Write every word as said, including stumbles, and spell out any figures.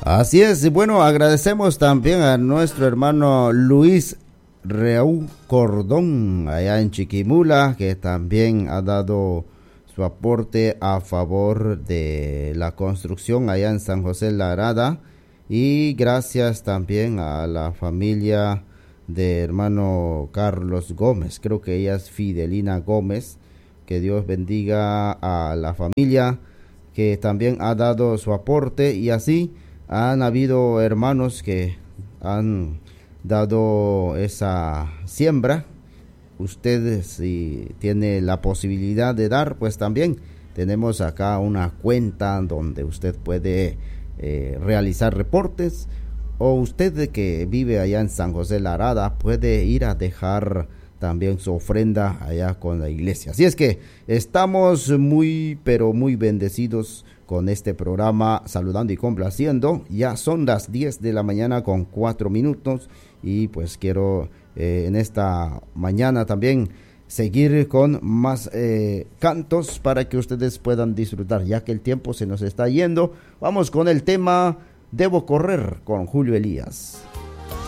Así es, y bueno, agradecemos también a nuestro hermano Luis Reú Cordón, allá en Chiquimula, que también ha dado su aporte a favor de la construcción allá en San José La Arada. Y gracias también a la familia de hermano Carlos Gómez, creo que ella es Fidelina Gómez. Que Dios bendiga a la familia que también ha dado su aporte, y así han habido hermanos que han dado esa siembra. Ustedes, si tiene la posibilidad de dar, pues también tenemos acá una cuenta donde usted puede eh, realizar reportes, o usted que vive allá en San José La Arada puede ir a dejar también su ofrenda allá con la iglesia. Así es que estamos muy pero muy bendecidos con este programa Saludando y Complaciendo. Ya son las diez de la mañana con cuatro minutos, y pues quiero eh, en esta mañana también seguir con más eh, cantos para que ustedes puedan disfrutar, ya que el tiempo se nos está yendo. Vamos con el tema Debo Correr con Julio Elías.